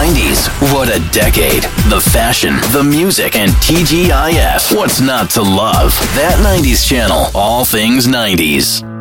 90s. What a decade. The fashion, the music, and TGIF. What's not to love? That 90s channel. All things 90s.